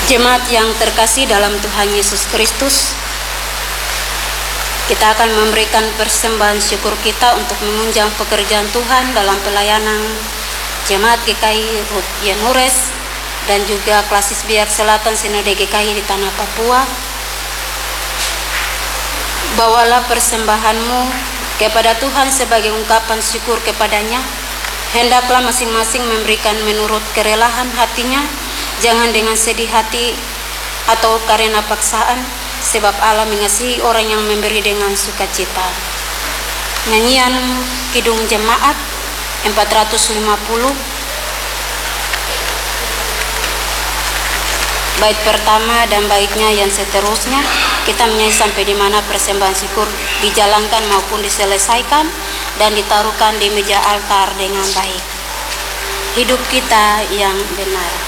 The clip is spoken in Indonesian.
Jemaat yang terkasih dalam Tuhan Yesus Kristus, kita akan memberikan persembahan syukur kita untuk menunjang pekerjaan Tuhan dalam pelayanan Jemaat GKI Ruth Yenures dan juga Klasis Biak Selatan Sinode GKI di Tanah Papua. Bawalah persembahanmu kepada Tuhan sebagai ungkapan syukur kepadanya. Hendaklah masing-masing memberikan menurut kerelaan hatinya, jangan dengan sedih hati atau karena paksaan, sebab Allah mengasihi orang yang memberi dengan sukacita. Nyanyian Kidung Jemaat 450, bait pertama dan baitnya yang seterusnya. Kita menyanyi sampai di mana persembahan syukur dijalankan maupun diselesaikan dan ditaruhkan di meja altar dengan baik. Hidup kita yang benar.